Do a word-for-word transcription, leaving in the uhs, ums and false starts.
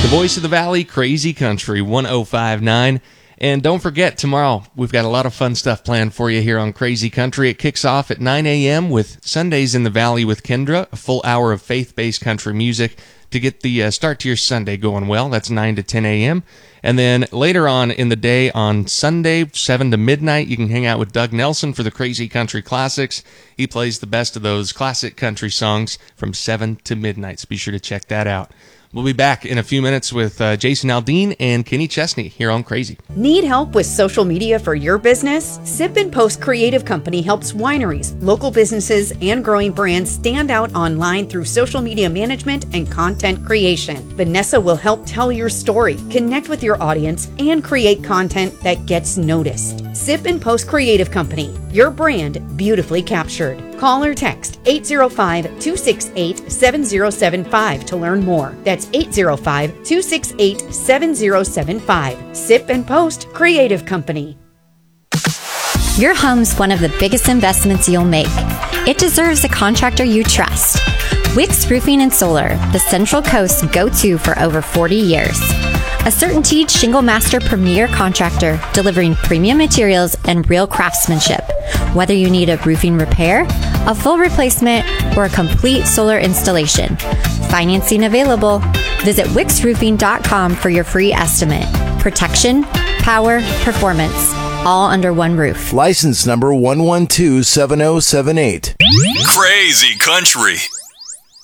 The voice of the valley, Crazy Country one oh five point nine. And don't forget, tomorrow we've got a lot of fun stuff planned for you here on Crazy Country. It kicks off at nine a.m. with Sundays in the Valley with Kendra, a full hour of faith-based country music to get the uh, start to your Sunday going well. That's nine to ten a.m. And then later on in the day on Sunday, seven to midnight, you can hang out with Doug Nelson for the Crazy Country Classics. He plays the best of those classic country songs from seven to midnight, so be sure to check that out. We'll be back in a few minutes with uh, Jason Aldean and Kenny Chesney here on Crazy. Need help with social media for your business? Sip and Post Creative Company helps wineries, local businesses, and growing brands stand out online through social media management and content creation. Vanessa will help tell your story, connect with your audience, and create content that gets noticed. Sip and Post Creative Company, your brand beautifully captured. Call or text eight oh five, two six eight, seven oh seven five to learn more. That's eight oh five, two six eight, seven oh seven five. Sip and Post Creative Company. Your home's one of the biggest investments you'll make. It deserves a contractor you trust. Wicks Roofing and Solar, the Central Coast's go-to for over forty years. A CertainTeed Shingle Master premier contractor delivering premium materials and real craftsmanship. Whether you need a roofing repair, a full replacement, or a complete solar installation. Financing available. Visit wicks roofing dot com for your free estimate. Protection, power, performance, all under one roof. License number one one two seven oh seven eight. Crazy Country.